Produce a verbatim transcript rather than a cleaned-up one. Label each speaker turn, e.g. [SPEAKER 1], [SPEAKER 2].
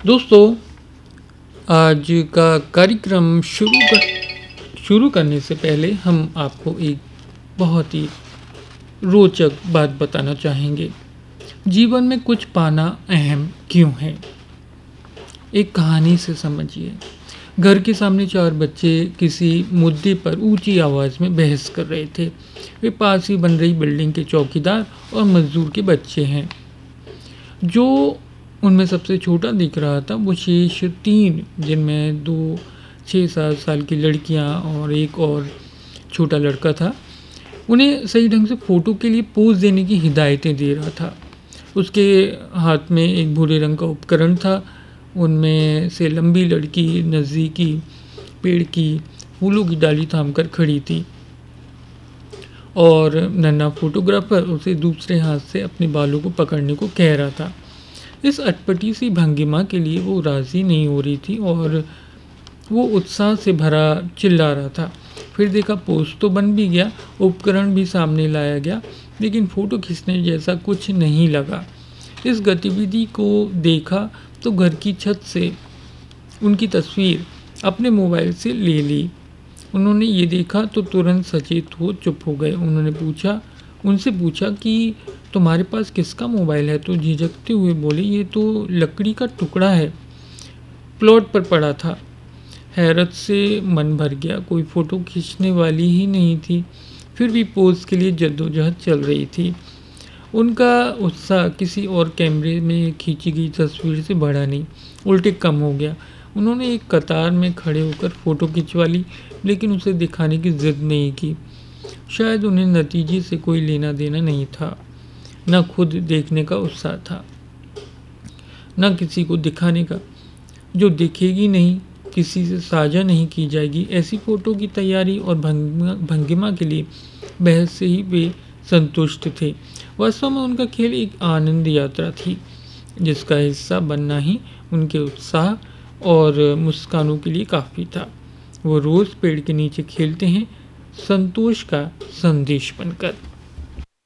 [SPEAKER 1] दोस्तों, आज का कार्यक्रम शुरू कर शुरू करने से पहले हम आपको एक बहुत ही रोचक बात बताना चाहेंगे। जीवन में कुछ पाना अहम क्यों है? एक कहानी से समझिए। घर के सामने चार बच्चे किसी मुद्दे पर ऊंची आवाज़ में बहस कर रहे थे। वे पास ही बन रही बिल्डिंग के चौकीदार और मजदूर के बच्चे हैं। जो उनमें सबसे छोटा दिख रहा था वो शेष तीन, जिनमें दो छः सात साल की लड़कियां और एक और छोटा लड़का था, उन्हें सही ढंग से फ़ोटो के लिए पोज देने की हिदायतें दे रहा था। उसके हाथ में एक भूरे रंग का उपकरण था। उनमें से लंबी लड़की नज़दीकी पेड़ की फूलों की डाली थाम कर खड़ी थी और नन्हा फोटोग्राफर उसे दूसरे हाथ से अपने बालों को पकड़ने को कह रहा था। इस अटपटी सी भंगिमा के लिए वो राज़ी नहीं हो रही थी और वो उत्साह से भरा चिल्ला रहा था। फिर देखा, पोज तो बन भी गया, उपकरण भी सामने लाया गया, लेकिन फ़ोटो खींचने जैसा कुछ नहीं लगा। इस गतिविधि को देखा तो घर की छत से उनकी तस्वीर अपने मोबाइल से ले ली। उन्होंने ये देखा तो तुरंत सचेत हो चुप हो गए। उन्होंने पूछा उनसे पूछा कि तुम्हारे पास किसका मोबाइल है? तो झिझकते हुए बोले, ये तो लकड़ी का टुकड़ा है, प्लॉट पर पड़ा था। हैरत से मन भर गया। कोई फ़ोटो खींचने वाली ही नहीं थी, फिर भी पोज के लिए जद्दोजहद चल रही थी। उनका उत्साह किसी और कैमरे में खींची गई तस्वीर से बढ़ा नहीं, उल्टे कम हो गया। उन्होंने एक कतार में खड़े होकर फ़ोटो खिंचवा ली, लेकिन उसे दिखाने की ज़िद नहीं की। शायद उन्हें नतीजे से कोई लेना देना नहीं था, न खुद देखने का उत्साह था, न किसी को दिखाने का। जो दिखेगी नहीं, किसी से साझा नहीं की जाएगी, ऐसी फ़ोटो की तैयारी और भंगिमा भंगिमा के लिए बहस से ही वे संतुष्ट थे। वास्तव में उनका खेल एक आनंद यात्रा थी, जिसका हिस्सा बनना ही उनके उत्साह और मुस्कानों के लिए काफ़ी था। वो रोज़ पेड़ के नीचे खेलते हैं, संतोष का संदेश बनकर।